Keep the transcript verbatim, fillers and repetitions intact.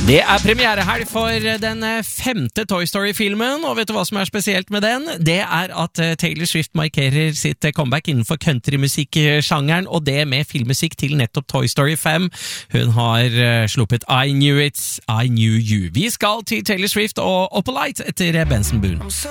Det er premierehelg for den femte Toy Story-filmen, og vet du hva som er spesielt med den? Det er at Taylor Swift markerer sitt comeback innenfor countrymusikk-sjangeren, og det med filmmusikk til nettopp Toy Story fem. Hun har sluppet I Knew It, I Knew You. Vi skal til Taylor Swift og Opalite etter Benson Boone.